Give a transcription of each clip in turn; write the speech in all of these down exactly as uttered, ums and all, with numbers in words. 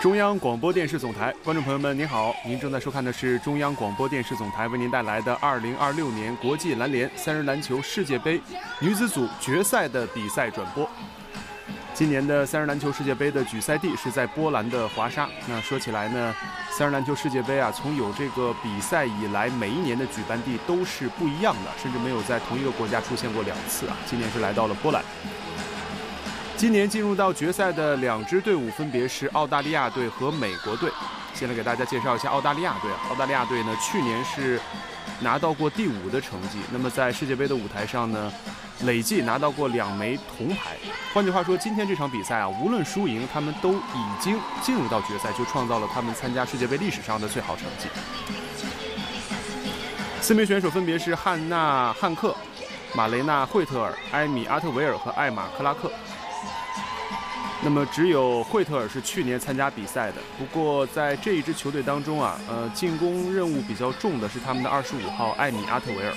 中央广播电视总台，观众朋友们您好，您正在收看的是中央广播电视总台为您带来的二零二六年国际篮联三人篮球世界杯女子组决赛的比赛转播。今年的三人篮球世界杯的举赛地是在波兰的华沙。那说起来呢，三人篮球世界杯啊，从有这个比赛以来，每一年的举办地都是不一样的，甚至没有在同一个国家出现过两次啊。今年是来到了波兰。今年进入到决赛的两支队伍分别是澳大利亚队和美国队。先来给大家介绍一下澳大利亚队。澳大利亚队呢，去年是拿到过第五的成绩。那么在世界杯的舞台上呢，累计拿到过两枚铜牌。换句话说，今天这场比赛啊，无论输赢，他们都已经进入到决赛，就创造了他们参加世界杯历史上的最好成绩。四名选手分别是汉娜·汉克、马雷娜·惠特尔、埃米·阿特维尔和艾玛·克拉克。那么只有惠特尔是去年参加比赛的，不过在这一支球队当中啊，呃，进攻任务比较重的是他们的二十五号艾米·阿特维尔。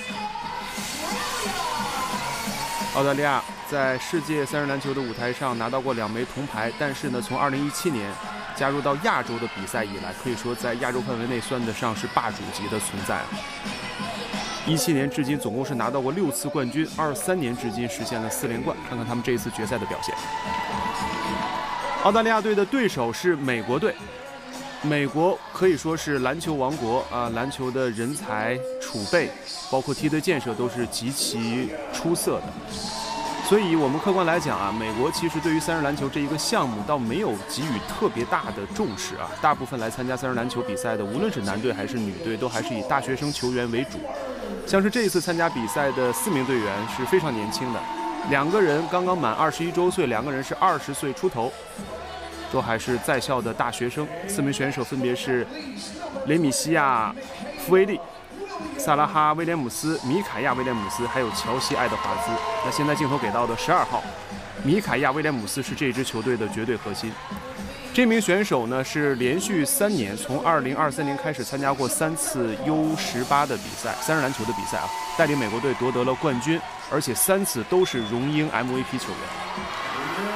澳大利亚在世界三人篮球的舞台上拿到过两枚铜牌，但是呢，从二零一七年加入到亚洲的比赛以来，可以说在亚洲范围内算得上是霸主级的存在了。一七年至今总共是拿到过六次冠军，二三年至今实现了四连冠。看看他们这一次决赛的表现。澳大利亚队的对手是美国队。美国可以说是篮球王国啊，篮球的人才储备，包括梯队建设都是极其出色的。所以我们客观来讲啊，美国其实对于三人篮球这一个项目倒没有给予特别大的重视啊。大部分来参加三人篮球比赛的，无论是男队还是女队，都还是以大学生球员为主。像是这一次参加比赛的四名队员是非常年轻的，两个人刚刚满二十一周岁，两个人是二十岁出头，都还是在校的大学生。四名选手分别是雷米西亚·福威利、萨拉哈·威廉姆斯、米凯亚·威廉姆斯，还有乔西·爱德华兹。那现在镜头给到的十二号米凯亚·威廉姆斯是这支球队的绝对核心。这名选手呢是连续三年，从二零二三年开始参加过三次 U 十八 的比赛，三人篮球的比赛啊，带领美国队夺得了冠军，而且三次都是荣膺 M V P 球员。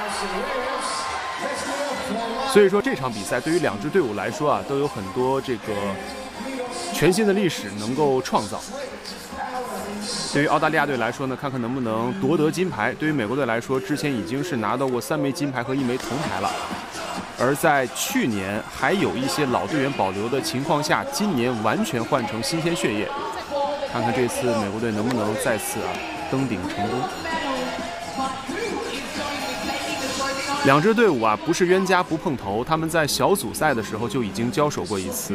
所以说这场比赛对于两支队伍来说啊，都有很多这个全新的历史能够创造。对于澳大利亚队来说呢，看看能不能夺得金牌；对于美国队来说，之前已经是拿到过三枚金牌和一枚铜牌了。而在去年还有一些老队员保留的情况下，今年完全换成新鲜血液。看看这次美国队能不能再次啊登顶成功。两支队伍啊不是冤家不碰头，他们在小组赛的时候就已经交手过一次。